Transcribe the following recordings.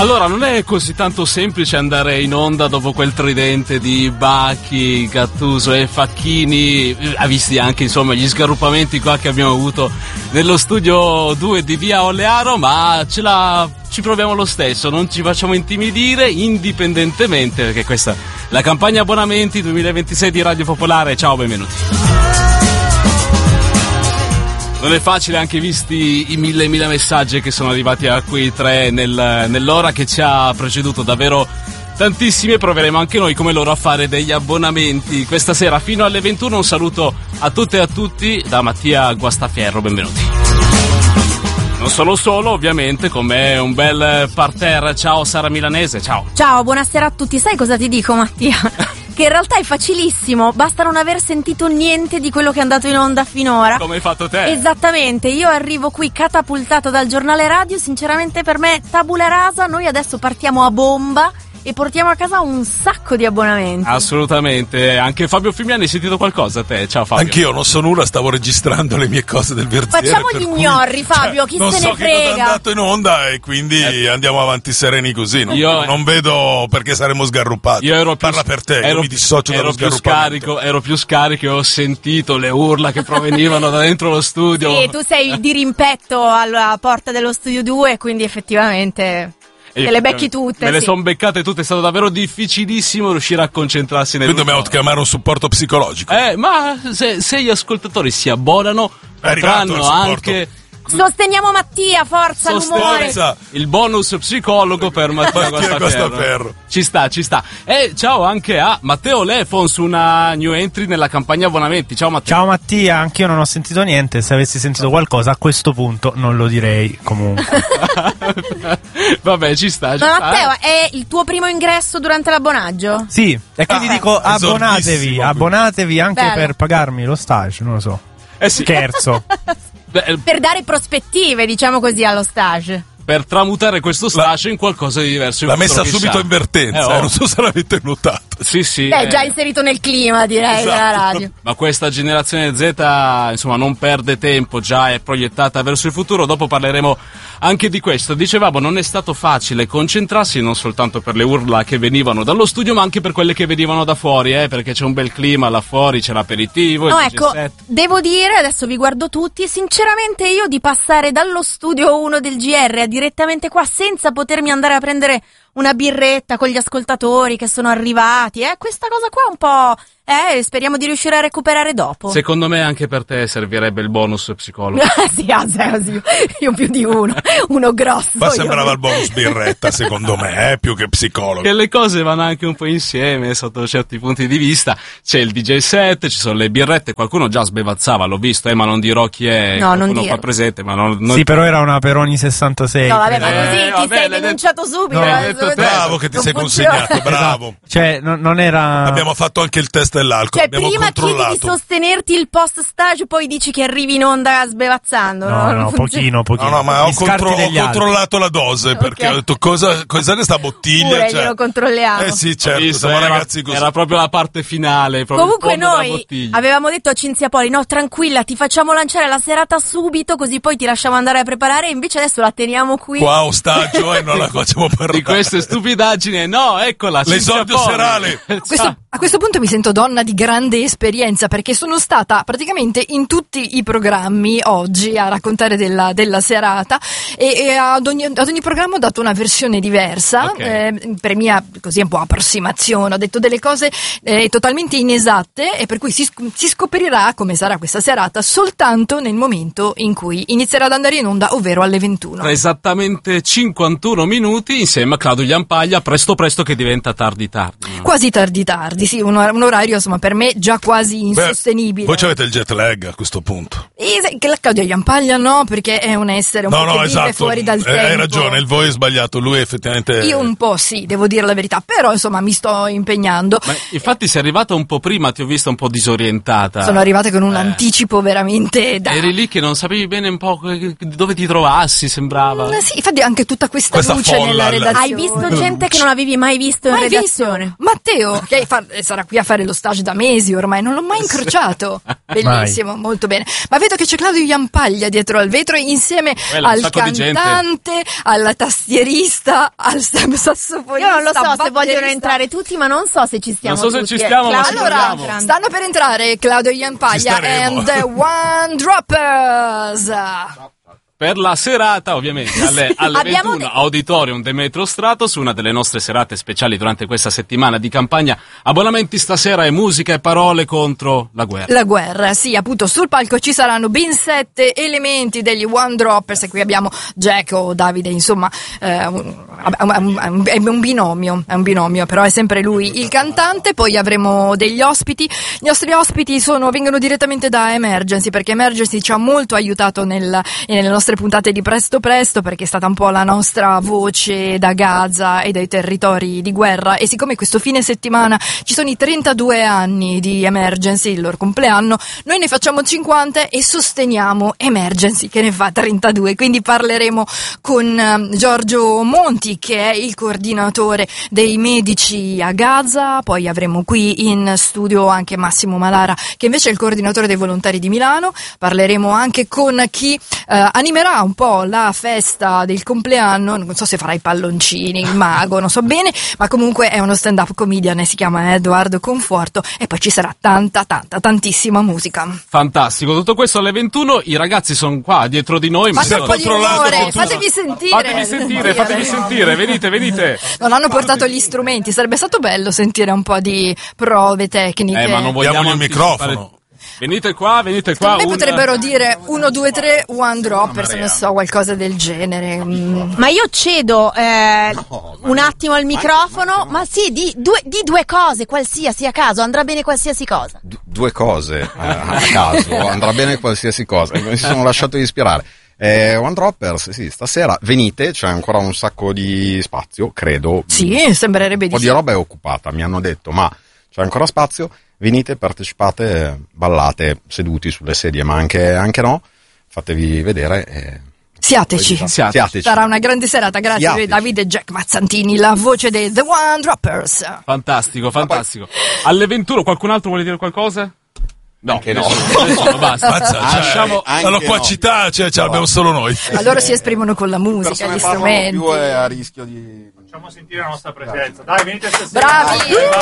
Allora, non è così tanto semplice andare in onda dopo quel tridente di Bacchi, Gattuso e Facchini, visti anche insomma gli sgarrupamenti qua che abbiamo avuto nello studio 2 di Via Olearo, ma ci proviamo lo stesso, non ci facciamo intimidire indipendentemente, perché questa è la campagna abbonamenti 2026 di Radio Popolare. Ciao, benvenuti. Non è facile, anche visti i mille messaggi che sono arrivati a quei tre nell'ora che ci ha preceduto, davvero tantissimi, e proveremo anche noi come loro a fare degli abbonamenti questa sera fino alle 21. Un saluto a tutte e a tutti da Mattia Guastaferro, benvenuti. Non sono solo, ovviamente, con me un bel parterre. Ciao Sara Milanese, ciao. Ciao, buonasera a tutti. Sai cosa ti dico, Mattia? Che in realtà è facilissimo, basta non aver sentito niente di quello che è andato in onda finora. Come hai fatto te? Esattamente, io arrivo qui catapultata dal giornale radio, sinceramente per me tabula rasa, noi adesso partiamo a bomba e portiamo a casa un sacco di abbonamenti. Assolutamente, anche Fabio Fimiani, hai sentito qualcosa te? Ciao Fabio. Anch'io non so nulla, stavo registrando le mie cose del verziere. Facciamo gli ignorri, Fabio, chi se ne frega. Non so che cosa è andato in onda e quindi andiamo avanti sereni così, no? Non vedo perché saremmo sgarruppati. Parla per te, io mi dissocio dallo sgarruppamento. Ero più scarico e ho sentito le urla che provenivano da dentro lo studio. Sì, tu sei di rimpetto alla porta dello studio 2, quindi effettivamente te le becchi tutte. Me le sono beccate tutte, è stato davvero difficilissimo riuscire a concentrarsi nel. Quindi dobbiamo chiamare un supporto psicologico. Ma se gli ascoltatori si abbonano, potranno anche. Sosteniamo Mattia, forza l'umore. Il bonus psicologo per Mattia Guastaferro. Ci sta. E ciao anche a Matteo Lefons, una new entry nella campagna abbonamenti. Ciao Matteo. Ciao Mattia, anch'io non ho sentito niente. Se avessi sentito qualcosa a questo punto non lo direi comunque. Vabbè, ci sta. Ma Matteo, è il tuo primo ingresso durante l'abbonaggio? Sì, e quindi dico abbonatevi anche per pagarmi lo stage, non lo so. Sì. Scherzo. Per dare prospettive, diciamo così, allo stage. Per tramutare questo stage in qualcosa di diverso. L'ha messa subito in vertenza, non so se l'avete notato. Sì. Già inserito nel clima, direi, della radio. Ma questa generazione Z, insomma, non perde tempo, già è proiettata verso il futuro. Dopo parleremo anche di questo. Dicevamo, non è stato facile concentrarsi, non soltanto per le urla che venivano dallo studio, ma anche per quelle che venivano da fuori, perché c'è un bel clima là fuori, c'è l'aperitivo. No, ecco, devo dire, adesso vi guardo tutti, sinceramente io di passare dallo studio 1 del GR a direttamente qua senza potermi andare a prendere una birretta con gli ascoltatori che sono arrivati, questa cosa qua un po', speriamo di riuscire a recuperare dopo. Secondo me anche per te servirebbe il bonus psicologo. Sì, io più di uno grosso. Ma sembrava il bonus birretta, secondo me, più che psicologo. Che le cose vanno anche un po' insieme sotto certi punti di vista. C'è il DJ set, ci sono le birrette, qualcuno già sbevazzava, l'ho visto, ma non dirò chi è, qualcuno qua presente, ma non. Sì, però era una Peroni 66. No, vabbè, ma così ti sei denunciato subito. Bravo che ti sei consegnato, bravo. Cioè, non era. Abbiamo fatto anche il test dell'alcol. Cioè, abbiamo prima controllato. chiedi di sostenerti il post stage, poi dici che arrivi in onda sbevazzando. No, pochino. No, ma ho controllato la dose, perché ho detto cos'è questa bottiglia? Pure glielo controlliamo. Sì, certo, siamo ragazzi così. Era proprio la parte finale. Comunque noi avevamo detto a Cinzia Poli, no, tranquilla, ti facciamo lanciare la serata subito, così poi ti lasciamo andare a preparare, e invece adesso la teniamo qui. Qua ostaggio e non la facciamo parlare. Di queste stupidaggini, no, eccola. L'esordio serale. A questo punto mi sento donna di grande esperienza, perché sono stata praticamente in tutti i programmi oggi a raccontare della serata, e ad ogni programma ho dato una versione diversa, per mia così un po' approssimazione, ho detto delle cose totalmente inesatte, e per cui si scoprirà come sarà questa serata soltanto nel momento in cui inizierà ad andare in onda, ovvero alle 21. Tra esattamente 51 minuti insieme a Claudio Iampaglia, presto che diventa tardi. Quasi tardi, sì, un orario insomma per me già quasi insostenibile. Voi avete il jet lag a questo punto. Che la Claudia Iampaglia no, perché è un essere un po' che vive fuori dal tempo. Hai ragione, il voi è sbagliato, lui effettivamente. Io un po' sì, devo dire la verità, però insomma mi sto impegnando. Ma infatti sei arrivata un po' prima, ti ho vista un po' disorientata. Sono arrivata con un anticipo veramente Eri lì che non sapevi bene un po' dove ti trovassi, sembrava. Sì, infatti anche tutta questa luce nella redazione. Hai visto gente che non avevi mai visto in redazione? Matteo, che sarà qui a fare lo stage da mesi ormai, non l'ho mai incrociato. Bellissimo, molto bene. Ma vedo che c'è Claudio Jampaglia dietro al vetro insieme al cantante, alla tastierista, al sassofonista. Io non lo so se vogliono entrare tutti, ma non so se ci stiamo tutti. Non so se ci stiamo, ma allora, stanno per entrare Claudio Jampaglia and the One Droppers. Per la serata, ovviamente, alle 21, Auditorium Demetrio Strato, su una delle nostre serate speciali durante questa settimana di campagna. Abbonamenti stasera e musica e parole contro la guerra. La guerra, sì, appunto, sul palco ci saranno ben 7 elementi degli One Droppers, e qui abbiamo Jack o Davide, insomma, è un binomio, però è sempre lui il cantante. Poi avremo degli ospiti. Gli nostri ospiti vengono direttamente da Emergency, perché Emergency ci ha molto aiutato nelle nostre puntate di Presto Presto, perché è stata un po' la nostra voce da Gaza e dai territori di guerra, e siccome questo fine settimana ci sono i 32 anni di Emergency, il loro compleanno, noi ne facciamo 50 e sosteniamo Emergency che ne fa 32, quindi parleremo con Giorgio Monti, che è il coordinatore dei medici a Gaza. Poi avremo qui in studio anche Massimo Malara, che invece è il coordinatore dei volontari di Milano. Parleremo anche con chi animerà un po' la festa del compleanno, non so se farà i palloncini, il mago, non so bene, ma comunque è uno stand-up comedian e si chiama Edoardo Conforto, e poi ci sarà tantissima musica. Fantastico, tutto questo alle 21, i ragazzi sono qua dietro di noi. Fate un po' di rumore, fatevi sentire, venite. Non hanno portato gli strumenti, sarebbe stato bello sentire un po' di prove tecniche. Ma non vogliamo il microfono. Venite qua. Me potrebbero dire 1, 2, 3, One Dropper, se ne so, qualcosa del genere. Ma io cedo un attimo al microfono, ma sì, di due cose, qualsiasi a caso, andrà bene qualsiasi cosa. Due cose a caso, andrà bene qualsiasi cosa. Mi sono lasciato ispirare. One Droppers, sì, stasera venite, c'è ancora un sacco di spazio, credo. Sì, sembrerebbe di sì. Un po' di roba è occupata, mi hanno detto, ma c'è ancora spazio. Venite, partecipate, ballate seduti sulle sedie, ma anche no, fatevi vedere. Siateci. Sarà una grande serata, grazie a Davide e Jack Mazzantini, la voce dei The One Droppers. Fantastico. Alle 21 qualcun altro vuole dire qualcosa? No, anche no. Basta. La loquacità, l'abbiamo solo noi. Allora si esprimono con la musica, gli strumenti. Più è a rischio di... Facciamo sentire la nostra presenza. Dai, venite stasera. Bravi!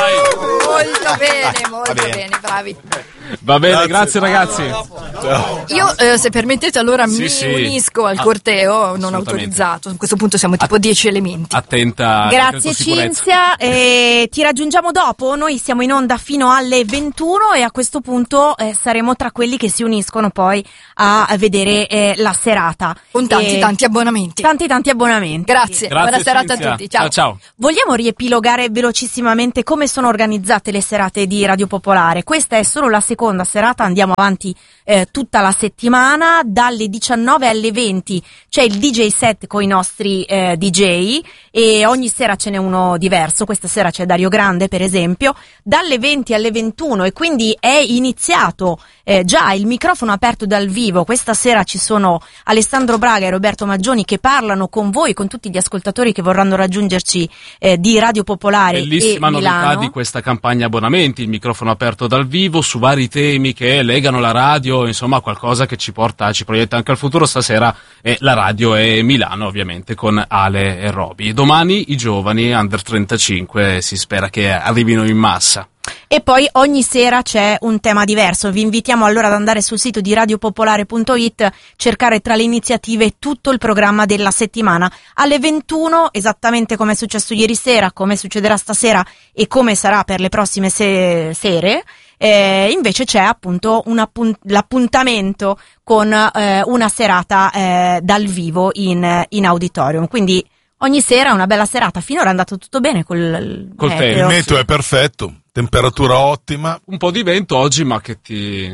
Molto bene, bravi. Va bene, grazie ragazzi. Io, se permettete, allora mi unisco al corteo non autorizzato. A questo punto siamo tipo 10 elementi. Attenta. Grazie Cinzia, ti raggiungiamo dopo. Noi siamo in onda fino alle 21 e a questo punto saremo tra quelli che si uniscono poi a vedere la serata. Con tanti abbonamenti. Tanti abbonamenti. Grazie buona serata a tutti. Ciao. Vogliamo riepilogare velocissimamente come sono organizzate le serate di Radio Popolare? Questa è solo la seconda serata, andiamo avanti tutta la settimana, dalle 19 alle 20 c'è il DJ set con i nostri DJ e ogni sera ce n'è uno diverso. Questa sera c'è Dario Grande, per esempio, dalle 20 alle 21, e quindi è iniziato già il microfono aperto dal vivo. Questa sera ci sono Alessandro Braga e Roberto Maggioni che parlano con voi, con tutti gli ascoltatori che vorranno raggiungerci di Radio Popolare. Bellissima e novità Milano. di questa campagna abbonamenti, il microfono aperto dal vivo su vari temi che legano la radio, insomma qualcosa che ci proietta anche al futuro. Stasera la radio è Milano, ovviamente, con Ale e Roby. Domani i giovani under 35 si spera che arrivino in massa. E poi ogni sera c'è un tema diverso. Vi invitiamo allora ad andare sul sito di radiopopolare.it, cercare tra le iniziative tutto il programma della settimana. Alle 21, esattamente come è successo ieri sera, come succederà stasera e come sarà per le prossime sere, invece c'è appunto l'appuntamento con una serata dal vivo in auditorium. Quindi ogni sera una bella serata. Finora è andato tutto bene col meteo. Il meteo è perfetto, temperatura ottima. Un po' di vento oggi, ma che ti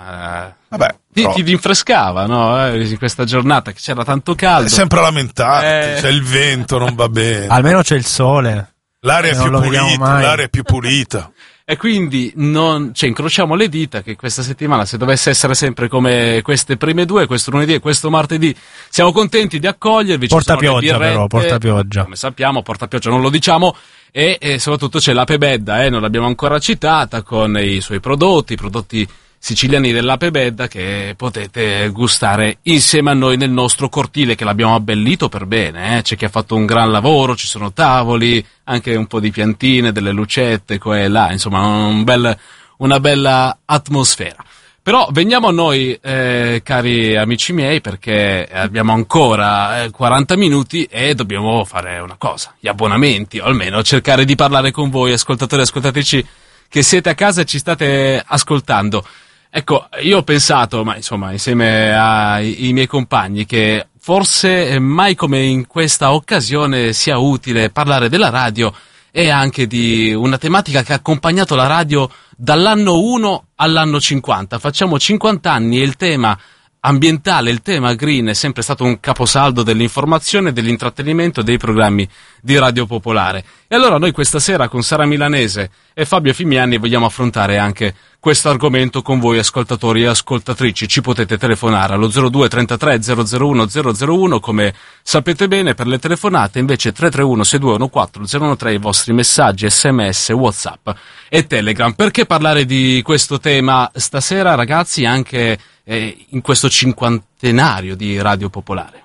ti rinfrescava, no? In questa giornata che c'era tanto caldo. È sempre lamentato, c'è il vento, non va bene. Almeno c'è il sole. L'aria è più pulita. E quindi incrociamo le dita che questa settimana, se dovesse essere sempre Come queste prime due, questo lunedì e questo martedì, siamo contenti di accogliervi. Porta pioggia però, porta pioggia. Come sappiamo, porta pioggia non lo diciamo. e soprattutto c'è l'Ape Bedda, non l'abbiamo ancora citata, con i suoi prodotti siciliani dell'Ape Bedda, che potete gustare insieme a noi nel nostro cortile, che l'abbiamo abbellito per bene. C'è chi ha fatto un gran lavoro, ci sono tavoli, anche un po' di piantine, delle lucette qua e là, insomma una bella atmosfera. Però veniamo a noi, cari amici miei, perché abbiamo ancora 40 minuti e dobbiamo fare una cosa: gli abbonamenti, o almeno cercare di parlare con voi, ascoltatori e ascoltatrici che siete a casa e ci state ascoltando. Ecco, io ho pensato, ma insomma, insieme ai miei compagni, che forse mai come in questa occasione sia utile parlare della radio e anche di una tematica che ha accompagnato la radio dall'anno 1 all'anno 50. Facciamo 50 anni e il tema ambientale, il tema green è sempre stato un caposaldo dell'informazione, dell'intrattenimento, dei programmi di Radio Popolare. E allora noi questa sera con Sara Milanese e Fabio Fimiani vogliamo affrontare anche questo argomento con voi, ascoltatori e ascoltatrici. Ci potete telefonare allo 02 33 001 001, come sapete bene. Per le telefonate invece 331 6214 013, i vostri messaggi, SMS, WhatsApp e Telegram. Perché parlare di questo tema stasera, ragazzi, anche in questo cinquantenario di Radio Popolare?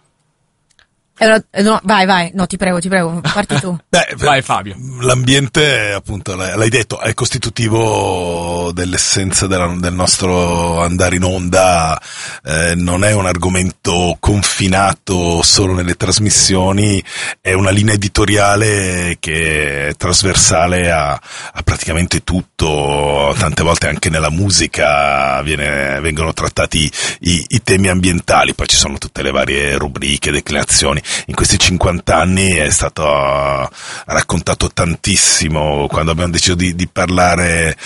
No, vai, no, ti prego, parti tu. Vai Fabio. L'ambiente, appunto, l'hai detto, è costitutivo dell'essenza del nostro andare in onda, non è un argomento confinato solo nelle trasmissioni, è una linea editoriale che è trasversale a praticamente tutto. Tante volte anche nella musica vengono trattati i temi ambientali, poi ci sono tutte le varie rubriche, declinazioni. In questi 50 anni è stato raccontato tantissimo. Quando abbiamo deciso di parlare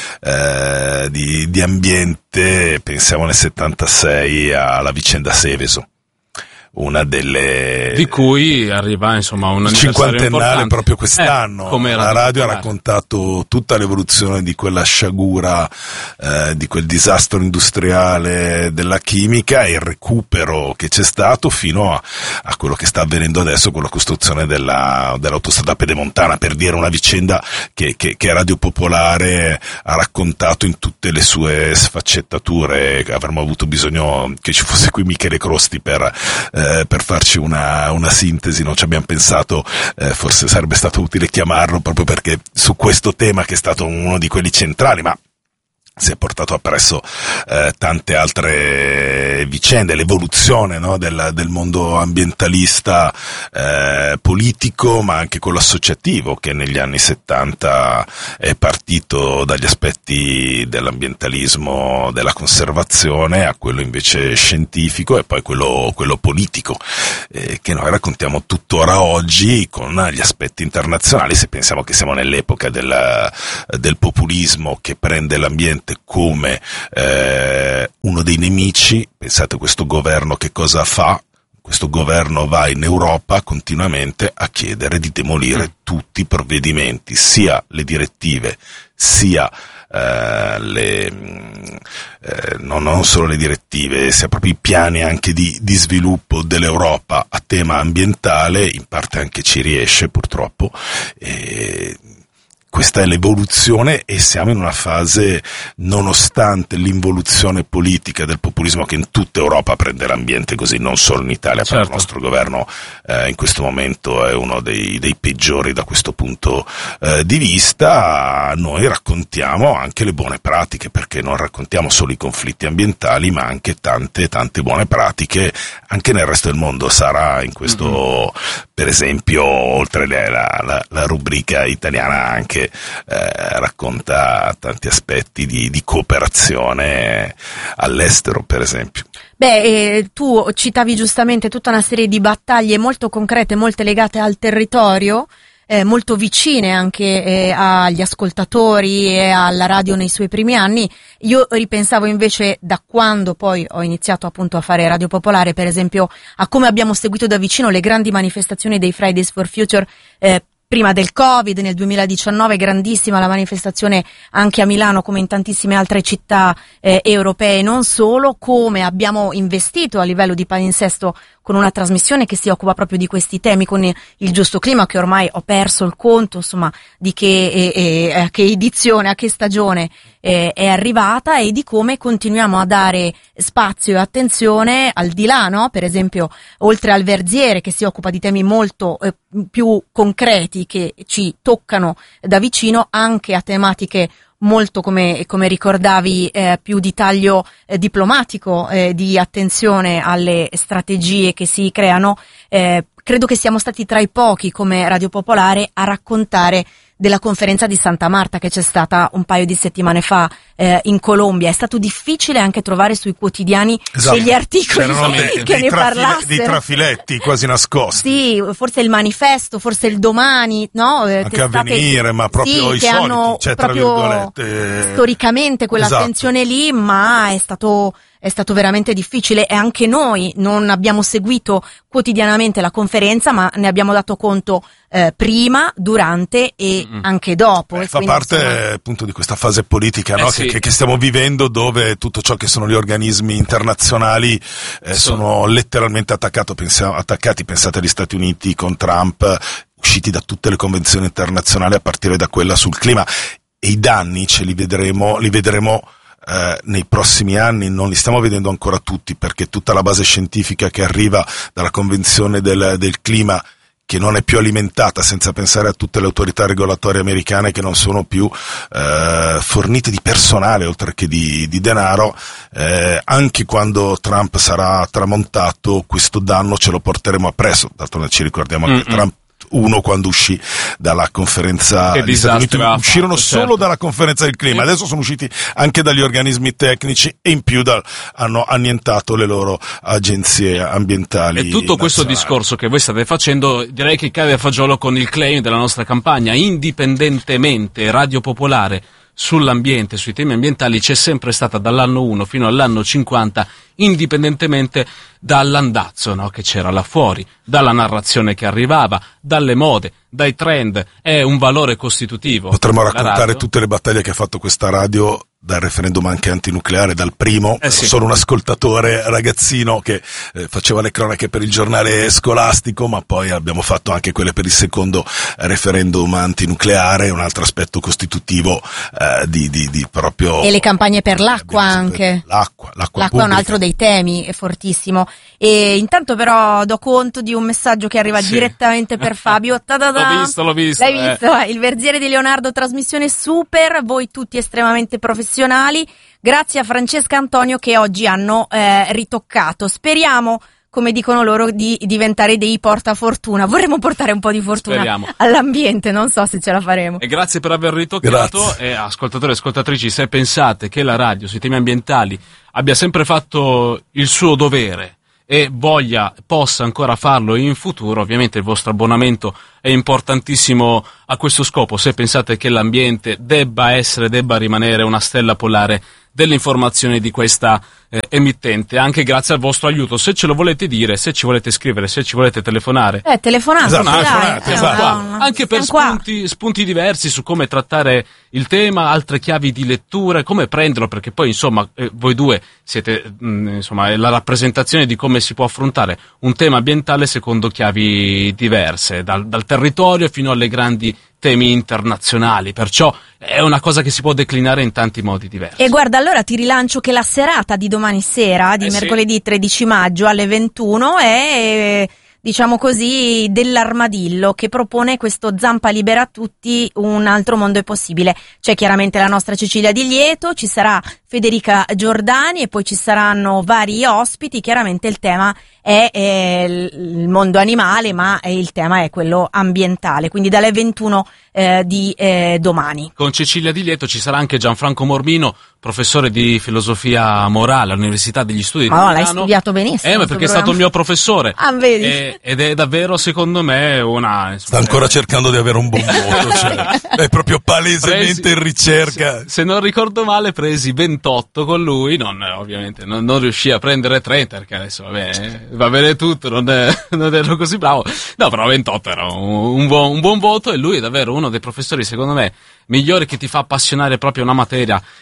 di ambiente, pensiamo nel 76 alla vicenda Seveso, una delle di cui arriva insomma un cinquantennale proprio quest'anno. La radio ha raccontato tutta l'evoluzione di quella sciagura, di quel disastro industriale della chimica e il recupero che c'è stato fino a quello che sta avvenendo adesso con la costruzione dell'autostrada pedemontana, per dire una vicenda che Radio Popolare ha raccontato in tutte le sue sfaccettature. Avremmo avuto bisogno che ci fosse qui Michele Crosti per farci una sintesi, non ci abbiamo pensato, forse sarebbe stato utile chiamarlo, proprio perché su questo tema, che è stato uno di quelli centrali, ma si è portato appresso tante altre vicende, l'evoluzione, no, del mondo ambientalista politico, ma anche quello associativo, che negli anni 70 è partito dagli aspetti dell'ambientalismo, della conservazione, a quello invece scientifico e poi quello politico, che noi raccontiamo tuttora oggi con gli aspetti internazionali. Se pensiamo che siamo nell'epoca del populismo che prende l'ambiente come uno dei nemici, pensate a questo governo che cosa fa? Questo governo va in Europa continuamente a chiedere di demolire tutti i provvedimenti, sia le direttive, sia non solo le direttive, sia proprio i piani anche di sviluppo dell'Europa a tema ambientale. In parte anche ci riesce, purtroppo. Questa è l'evoluzione e siamo in una fase, nonostante l'involuzione politica del populismo che in tutta Europa prende l'ambiente così, non solo in Italia, certo. Perché il nostro governo in questo momento è uno dei peggiori da questo punto di vista. Noi raccontiamo anche le buone pratiche, perché non raccontiamo solo i conflitti ambientali, ma anche tante buone pratiche anche nel resto del mondo. Sara in questo, per esempio, oltre la rubrica italiana, anche racconta tanti aspetti di cooperazione all'estero, per esempio. Tu citavi giustamente tutta una serie di battaglie molto concrete, molte legate al territorio, molto vicine anche agli ascoltatori e alla radio nei suoi primi anni. Io ripensavo invece, da quando poi ho iniziato appunto a fare Radio Popolare, per esempio, a come abbiamo seguito da vicino le grandi manifestazioni dei Fridays for Future, prima del Covid, nel 2019, grandissima la manifestazione anche a Milano, come in tantissime altre città europee, non solo, come abbiamo investito a livello di palinsesto con una trasmissione che si occupa proprio di questi temi, con il giusto clima, che ormai ho perso il conto, insomma, di che edizione, a che stagione è arrivata, e di come continuiamo a dare spazio e attenzione al di là, no? Per esempio, oltre al Verziere, che si occupa di temi molto più concreti che ci toccano da vicino, anche a tematiche molto, come ricordavi, più di taglio diplomatico, di attenzione alle strategie che si creano. Credo che siamo stati tra i pochi come Radio Popolare a raccontare della conferenza di Santa Marta che c'è stata un paio di settimane fa in Colombia. È stato difficile anche trovare sui quotidiani degli articoli che ne parlassero. Dei trafiletti quasi nascosti. Sì, forse il Manifesto, forse il Domani, no? Anche Avvenire, ma proprio i soliti, cioè, tra virgolette. Storicamente quell'attenzione lì, ma è stato veramente difficile, e anche noi non abbiamo seguito quotidianamente la conferenza, ma ne abbiamo dato conto prima, durante e anche dopo. Fa parte appunto di questa fase politica, no? Sì. che stiamo vivendo, dove tutto ciò che sono gli organismi internazionali sono letteralmente attaccati. Pensate agli Stati Uniti con Trump, usciti da tutte le convenzioni internazionali a partire da quella sul clima, e i danni li vedremo nei prossimi anni. Non li stiamo vedendo ancora tutti, perché tutta la base scientifica che arriva dalla Convenzione del clima, che non è più alimentata, senza pensare a tutte le autorità regolatorie americane che non sono più fornite di personale oltre che di denaro, anche quando Trump sarà tramontato questo danno ce lo porteremo appresso. D'altronde ci ricordiamo anche Trump quando uscì dalla conferenza degli Stati Uniti, uscirono solo dalla conferenza del clima, adesso sono usciti anche dagli organismi tecnici, e in più hanno annientato le loro agenzie ambientali. E tutto questo discorso che voi state facendo, direi che cade a fagiolo con il claim della nostra campagna: indipendentemente Radio Popolare sull'ambiente, sui temi ambientali, c'è sempre stata dall'anno 1 fino all'anno 50, indipendentemente dall'andazzo, no, che c'era là fuori, dalla narrazione che arrivava, dalle mode, dai trend. È un valore costitutivo. Potremmo raccontare tutte le battaglie che ha fatto questa radio, dal referendum anche antinucleare, dal primo. Sono un ascoltatore ragazzino che faceva le cronache per il giornale scolastico, ma poi abbiamo fatto anche quelle per il secondo referendum antinucleare, un altro aspetto costitutivo di proprio. E le campagne per l'acqua anche. L'acqua è un altro dei temi, è fortissimo. E intanto però do conto di un messaggio che arriva direttamente per Fabio. L'ho visto. L'hai visto? Il Verziere di Leonardo, trasmissione super, voi tutti estremamente professionali. Grazie a Francesca e Antonio che oggi hanno ritoccato. Speriamo, come dicono loro, di diventare dei portafortuna. Vorremmo portare un po' di fortuna all'ambiente, non so se ce la faremo. E grazie per aver ritoccato. E ascoltatori e ascoltatrici, se pensate che la radio sui temi ambientali abbia sempre fatto il suo dovere e possa ancora farlo in futuro, ovviamente il vostro abbonamento è importantissimo a questo scopo. Se pensate che l'ambiente debba rimanere una stella polare delle informazioni di questa emittente, anche grazie al vostro aiuto. Se ce lo volete dire, se ci volete scrivere, se ci volete telefonare, telefonate, anche per spunti diversi su come trattare il tema, altre chiavi di lettura, come prenderlo, perché poi insomma voi due siete la rappresentazione di come si può affrontare un tema ambientale secondo chiavi diverse, dal territorio fino alle grandi temi internazionali, perciò è una cosa che si può declinare in tanti modi diversi. E guarda, allora ti rilancio che la serata di domani sera, di mercoledì 13 maggio alle 21, è, diciamo così, dell'Armadillo, che propone questo Zampa libera tutti, un altro mondo è possibile. C'è chiaramente la nostra Cecilia Di Lieto, ci sarà Federica Giordani e poi ci saranno vari ospiti. Chiaramente il tema è il mondo animale, ma il tema è quello ambientale, quindi dalle 21 di domani. Con Cecilia Di Lieto ci sarà anche Gianfranco Mormino, professore di filosofia morale all'Università degli Studi di Milano. L'hai studiato benissimo. Perché è stato il mio professore. Vedi? Ed è davvero, secondo me, sta ancora cercando di avere un buon voto, è proprio palesemente in ricerca. Se non ricordo male, presi 28 con lui, ovviamente non riuscì a prendere 30, perché adesso va bene tutto, non ero così bravo. No, però 28 era un buon voto, e lui è davvero uno dei professori, secondo me, migliori, che ti fa appassionare proprio una materia, e con lui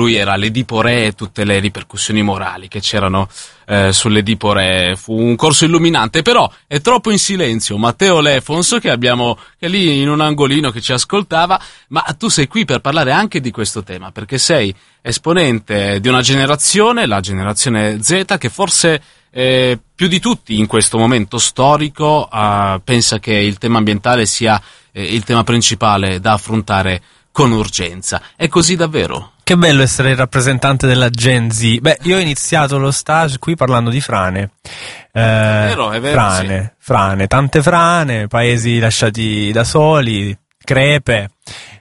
lui era l'Edipo Re e tutte le ripercussioni morali che c'erano sull'Edipo Re. Fu un corso illuminante, però è troppo in silenzio Matteo Lefons, che è lì in un angolino che ci ascoltava, ma tu sei qui per parlare anche di questo tema, perché sei esponente di una generazione, la generazione Z, che forse più di tutti in questo momento storico pensa che il tema ambientale sia il tema principale da affrontare con urgenza. È così davvero? Che bello essere il rappresentante della Gen Z. Beh, io ho iniziato lo stage qui parlando di frane. È vero, frane, tante frane, paesi lasciati da soli, crepe.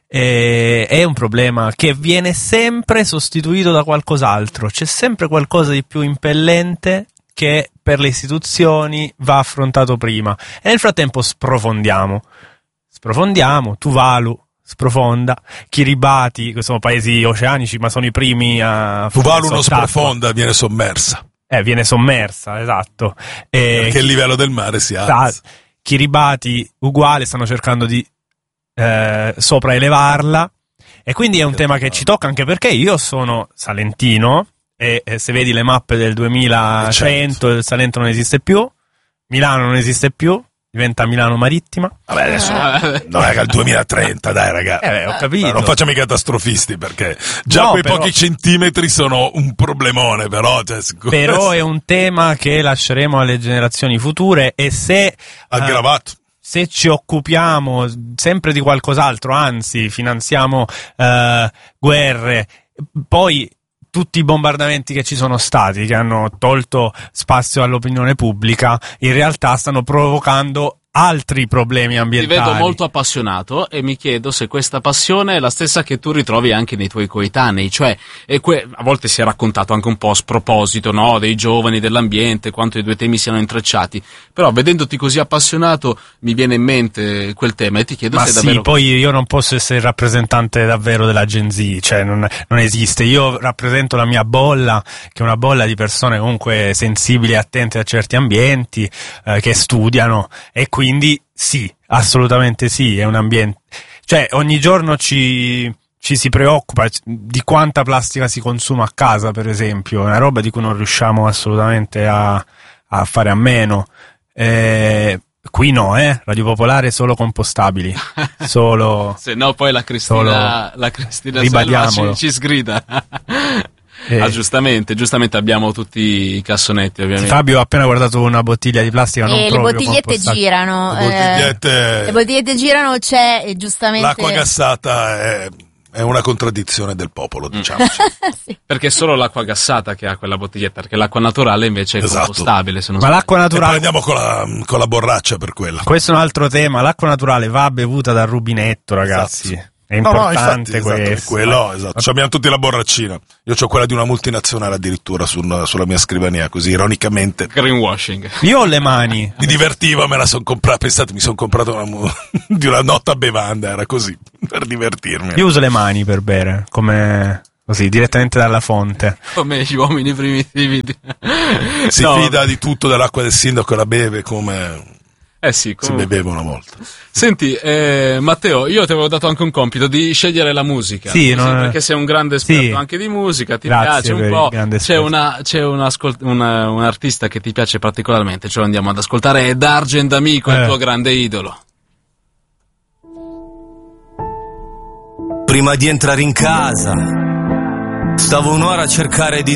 È un problema che viene sempre sostituito da qualcos'altro. C'è sempre qualcosa di più impellente che per le istituzioni va affrontato prima. E nel frattempo sprofondiamo, Tuvalu sprofonda, Kiribati, che sono paesi oceanici ma sono i primi a... Tuvalu non sprofonda, viene sommersa. Viene sommersa, esatto. Perché il livello del mare si alza. Kiribati uguale, stanno cercando di sopraelevarla, e quindi è un tema che ci tocca, anche perché io sono salentino e se vedi le mappe del 2100 il Salento non esiste più, Milano non esiste più, diventa Milano Marittima. Vabbè, adesso non è che al 2030, dai ragazzi. Ho capito. Non facciamo i catastrofisti, perché già quei pochi centimetri sono un problemone, però. Però è un tema che lasceremo alle generazioni future, e se aggravato. Se ci occupiamo sempre di qualcos'altro, anzi finanziamo guerre, poi tutti i bombardamenti che ci sono stati, che hanno tolto spazio all'opinione pubblica, in realtà stanno provocando altri problemi ambientali. Ti vedo molto appassionato e mi chiedo se questa passione è la stessa che tu ritrovi anche nei tuoi coetanei, cioè a volte si è raccontato anche un po' a sproposito, no, dei giovani, dell'ambiente, quanto i due temi siano intrecciati, però vedendoti così appassionato mi viene in mente quel tema e ti chiedo se davvero... Ma sì, poi io non posso essere il rappresentante davvero della Gen Z, cioè non esiste. Io rappresento la mia bolla, che è una bolla di persone comunque sensibili e attente a certi ambienti, che studiano, e quindi sì, assolutamente sì, è un ambiente, cioè ogni giorno ci si preoccupa di quanta plastica si consuma a casa, per esempio, è una roba di cui non riusciamo assolutamente a fare a meno. Qui no, Radio Popolare solo compostabili, solo... Se no poi la Cristina ribadiamolo, ci sgrida. Giustamente abbiamo tutti i cassonetti, ovviamente. Fabio ha appena guardato una bottiglia di plastica, non le bottigliette girano. Le bottigliette girano, c'è, e giustamente l'acqua gassata è una contraddizione del popolo, diciamoci. Sì. Perché è solo l'acqua gassata che ha quella bottiglietta, perché l'acqua naturale invece è compostabile, se non Ma l'acqua naturale, andiamo con la borraccia per quella. Questo è un altro tema, l'acqua naturale va bevuta dal rubinetto, ragazzi. Esatto. È importante, infatti, questo. Esatto, quello, esatto. Abbiamo tutti la borraccina. Io ho quella di una multinazionale addirittura sulla mia scrivania, così ironicamente. Greenwashing. Io ho le mani. Mi divertiva, me la sono comprata. Pensate, mi sono comprato di una nota bevanda, era così, per divertirmi. Io uso le mani per bere, come così, direttamente dalla fonte. Come gli uomini primitivi. Si fida di tutto dell'acqua del sindaco, la beve come... sì, si beveva una volta. Senti, Matteo, io ti avevo dato anche un compito di scegliere la musica. Sì, perché sei un grande esperto anche di musica, ti piace un po'. C'è un artista che ti piace particolarmente, ce lo andiamo ad ascoltare, è D'Argent Amico, il tuo grande idolo. Prima di entrare in casa stavo un'ora a cercare di